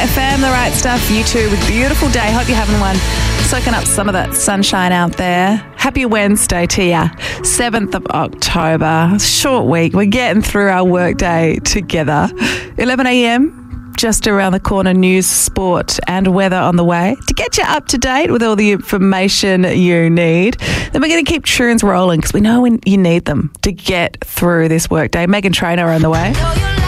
FM, the right stuff. You too, with a beautiful day. Hope you're having one. Soaking up some of that sunshine out there. Happy Wednesday to ya. 7th of October. Short week. We're getting through our work day together. 11 a.m. just around the corner. News, sport and weather on the way to get you up to date with all the information you need. Then we're going to keep tunes rolling because we know when you need them to get through this work day. Megan Trainor on the way.